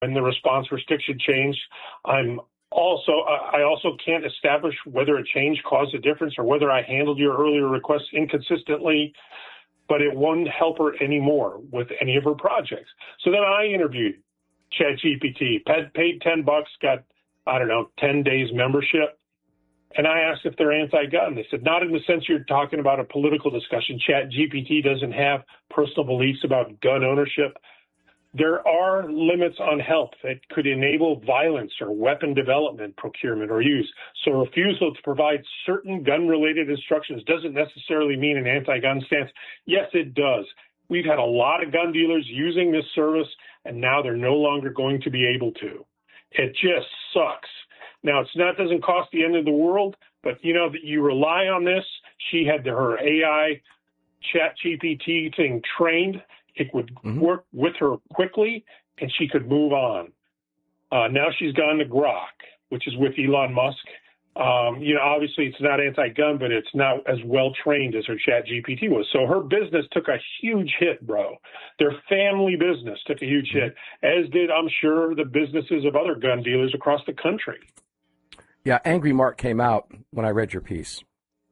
when the response restriction changed. I also can't establish whether a change caused a difference or whether I handled your earlier requests inconsistently, but it won't help her anymore with any of her projects. So then I interviewed ChatGPT, paid $10, got, 10 days membership. And I asked if they're anti-gun. They said, not in the sense you're talking about a political discussion. ChatGPT doesn't have personal beliefs about gun ownership. There are limits on help that could enable violence or weapon development, procurement, or use. So refusal to provide certain gun-related instructions doesn't necessarily mean an anti-gun stance. Yes, it does. We've had a lot of gun dealers using this service, and now they're no longer going to be able to. It just sucks. Now, doesn't cost the end of the world, but that you rely on this. She had her AI ChatGPT thing trained. It would work with her quickly, and she could move on. Now she's gone to Grok, which is with Elon Musk. Obviously it's not anti-gun, but it's not as well trained as her ChatGPT was. So her business took a huge hit, bro. Their family business took a huge hit, as did, I'm sure, the businesses of other gun dealers across the country. Yeah, Angry Mark came out when I read your piece.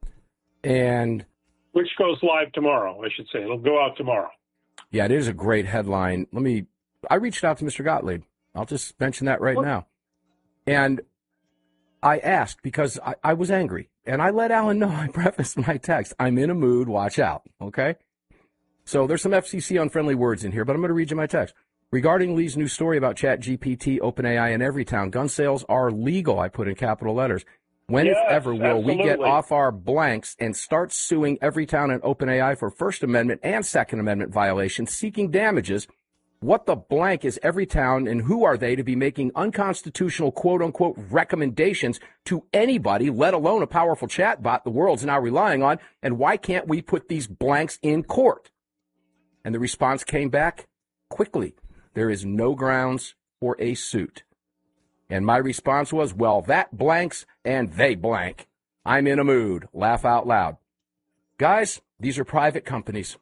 And which goes live tomorrow, I should say. It'll go out tomorrow. Yeah, it is a great headline. I reached out to Mr. Gottlieb. I'll just mention that right now. And I asked because I was angry. And I let Alan know, I prefaced my text, I'm in a mood, watch out, okay? So there's some FCC unfriendly words in here, but I'm going to read you my text. Regarding Lee's new story about ChatGPT, OpenAI in Everytown, gun sales are legal, I put in capital letters. When, if ever, will we get off our blanks and start suing Everytown and OpenAI for First Amendment and Second Amendment violations, seeking damages? What the blank is Everytown, and who are they to be making unconstitutional, quote-unquote, recommendations to anybody, let alone a powerful chatbot the world's now relying on? And why can't we put these blanks in court? And the response came back quickly. There is no grounds for a suit. And my response was, well, that blanks and they blank. I'm in a mood. Laugh out loud. Guys, these are private companies.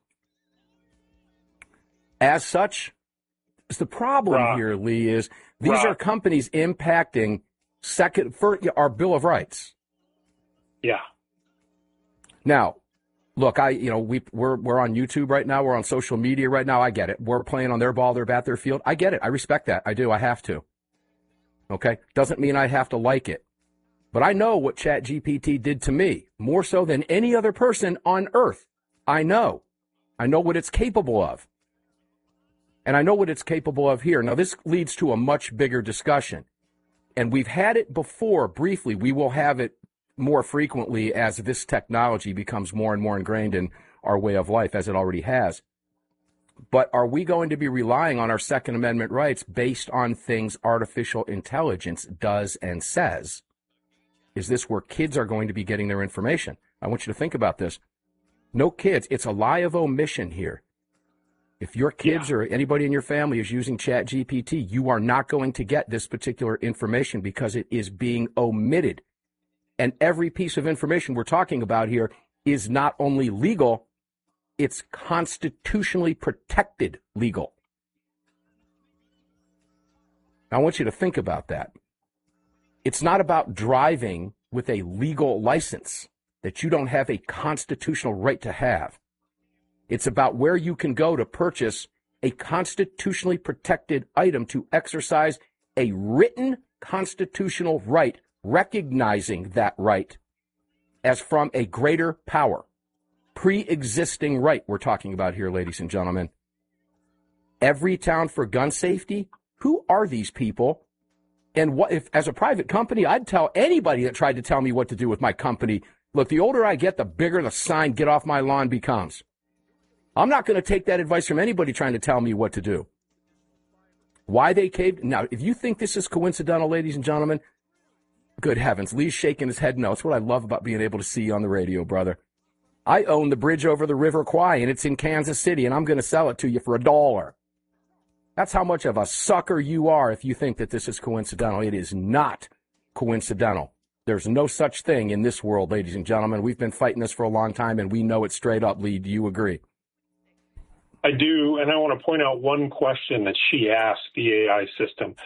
As such, the problem here, Lee, is these are companies impacting our Bill of Rights. Yeah. Now, look, we're on YouTube right now. We're on social media right now. I get it. We're playing on their ball, their bat, their field. I get it. I respect that. I do. I have to. Okay? Doesn't mean I have to like it. But I know what ChatGPT did to me, more so than any other person on earth. I know. I know what it's capable of. And I know what it's capable of here. Now, this leads to a much bigger discussion. And we've had it before, briefly. We will have it more frequently as this technology becomes more and more ingrained in our way of life, as it already has. But are we going to be relying on our Second Amendment rights based on things artificial intelligence does and says? Is this where kids are going to be getting their information? I want you to think about this. No kids. It's a lie of omission here. If your kids or anybody in your family is using ChatGPT, you are not going to get this particular information because it is being omitted. And every piece of information we're talking about here is not only legal, it's constitutionally protected legal. I want you to think about that. It's not about driving with a legal license that you don't have a constitutional right to have. It's about where you can go to purchase a constitutionally protected item to exercise a written constitutional right, recognizing that right as from a greater power. Pre-existing right we're talking about here, ladies and gentlemen. Everytown for gun safety? Who are these people? And what if, as a private company, I'd tell anybody that tried to tell me what to do with my company, look, the older I get, the bigger the sign, get off my lawn, becomes. I'm not going to take that advice from anybody trying to tell me what to do. Why they caved? Now, if you think this is coincidental, ladies and gentlemen, good heavens, Lee's shaking his head no. It's what I love about being able to see you on the radio, brother. I own the bridge over the River Kwai, and it's in Kansas City, and I'm going to sell it to you for $1. That's how much of a sucker you are if you think that this is coincidental. It is not coincidental. There's no such thing in this world, ladies and gentlemen. We've been fighting this for a long time, and we know it straight up. Lee, do you agree? I do, and I want to point out one question that she asked the AI system.